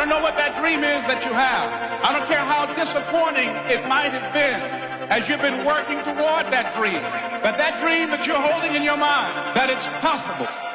don't know what that dream is that you have. I don't care how disappointing it might have been as you've been working toward that dream. But that dream that you're holding in your mind, that it's possible.